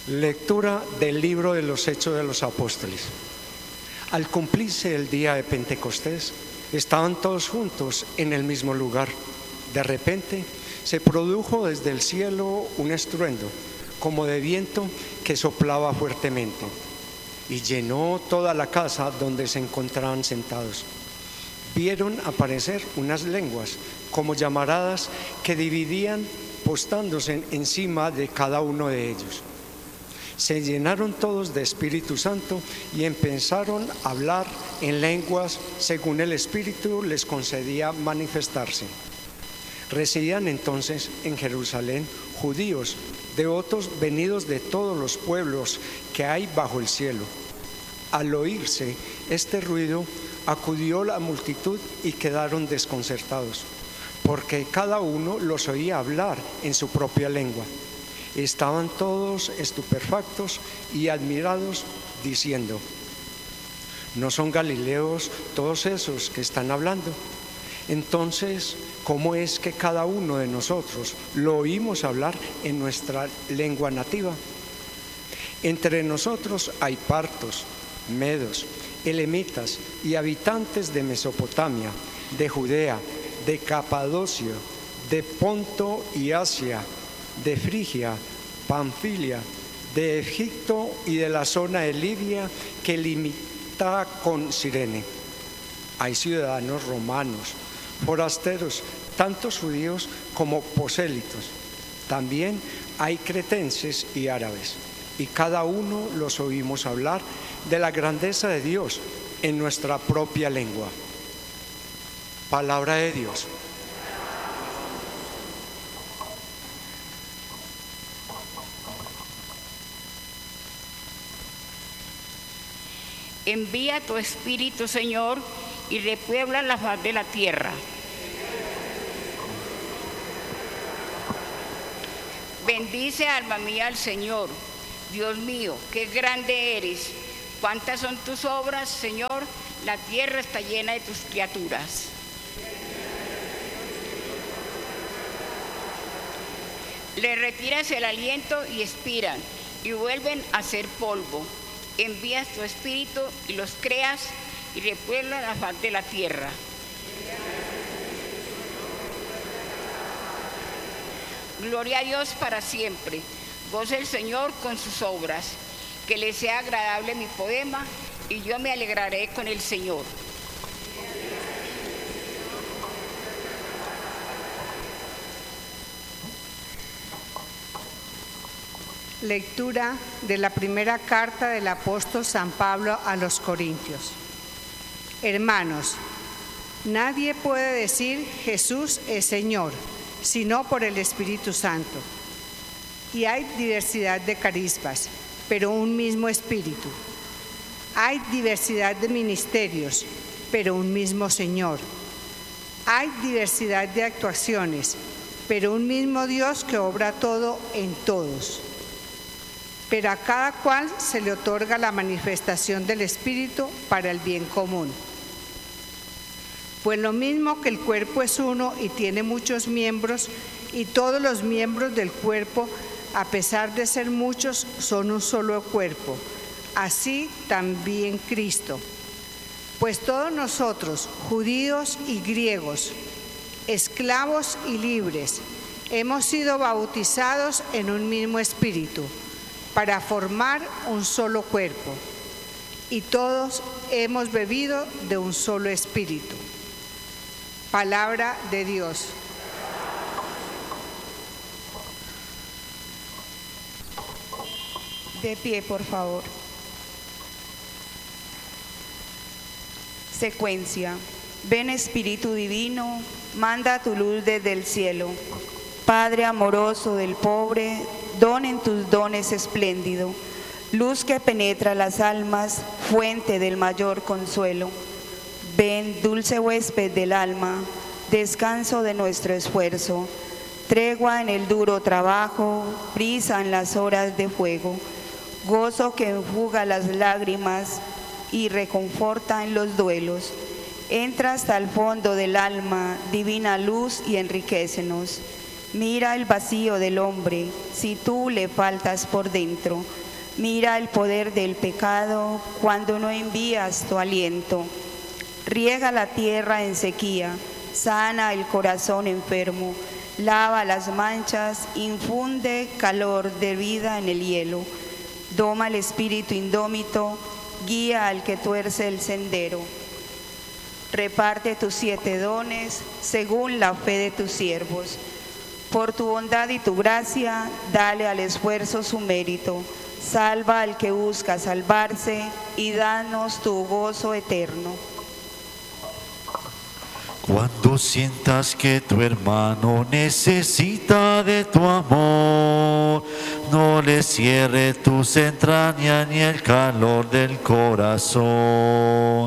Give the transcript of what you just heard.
Lectura del libro de los Hechos de los Apóstoles. Al cumplirse el día de Pentecostés, estaban todos juntos en el mismo lugar. De repente se produjo desde el cielo un estruendo, como de viento que soplaba fuertemente, y llenó toda la casa donde se encontraban sentados. Vieron aparecer unas lenguas como llamaradas que dividían postándose encima de cada uno de ellos. Se llenaron todos de Espíritu Santo y empezaron a hablar en lenguas según el Espíritu les concedía manifestarse. Residían entonces en Jerusalén judíos, devotos venidos de todos los pueblos que hay bajo el cielo. Al oírse este ruido, acudió la multitud y quedaron desconcertados, porque cada uno los oía hablar en su propia lengua. Estaban todos estupefactos y admirados, diciendo: ¿no son galileos todos esos que están hablando? Entonces, ¿cómo es que cada uno de nosotros lo oímos hablar en nuestra lengua nativa? Entre nosotros hay partos, medos, elamitas y habitantes de Mesopotamia, de Judea, de Capadocia, de Ponto y Asia, de Frigia, Panfilia, de Egipto y de la zona de Libia que limita con Cirene. Hay ciudadanos romanos, forasteros, tantos judíos como prosélitos. También hay cretenses y árabes, y cada uno los oímos hablar de la grandeza de Dios en nuestra propia lengua. Palabra de Dios. Envía tu Espíritu, Señor, y repuebla la faz de la tierra. Bendice, alma mía, al Señor. Dios mío, qué grande eres. Cuántas son tus obras, Señor. La tierra está llena de tus criaturas. Le retiras el aliento y expiran, y vuelven a ser polvo. Envías tu Espíritu y los creas, y repuebla la faz de la tierra. Gloria a Dios para siempre. Goce el Señor con sus obras. Que le sea agradable mi poema, y yo me alegraré con el Señor. Lectura de la primera carta del apóstol San Pablo a los Corintios. Hermanos, nadie puede decir Jesús es Señor, sino por el Espíritu Santo. Y hay diversidad de carismas, pero un mismo Espíritu. Hay diversidad de ministerios, pero un mismo Señor. Hay diversidad de actuaciones, pero un mismo Dios que obra todo en todos. Pero a cada cual se le otorga la manifestación del Espíritu para el bien común. Pues lo mismo que el cuerpo es uno y tiene muchos miembros, y todos los miembros del cuerpo, a pesar de ser muchos, son un solo cuerpo. Así también Cristo. Pues todos nosotros, judíos y griegos, esclavos y libres, hemos sido bautizados en un mismo espíritu, para formar un solo cuerpo, y todos hemos bebido de un solo espíritu. Palabra de Dios. De pie, por favor. Secuencia. Ven, Espíritu Divino, manda tu luz desde el cielo. Padre amoroso del pobre, don en tus dones espléndido, luz que penetra las almas, fuente del mayor consuelo. Ven, dulce huésped del alma, descanso de nuestro esfuerzo, tregua en el duro trabajo, brisa en las horas de fuego, gozo que enjuga las lágrimas y reconforta en los duelos. Entra hasta el fondo del alma, divina luz, y enriquécenos. Mira el vacío del hombre, si tú le faltas por dentro. Mira el poder del pecado cuando no envías tu aliento. Riega la tierra en sequía, sana el corazón enfermo, lava las manchas, infunde calor de vida en el hielo. Doma el espíritu indómito, guía al que tuerce el sendero. Reparte tus 7 dones según la fe de tus siervos. Por tu bondad y tu gracia, dale al esfuerzo su mérito. Salva al que busca salvarse y danos tu gozo eterno. Cuando sientas que tu hermano necesita de tu amor, no le cierre tus entrañas ni el calor del corazón.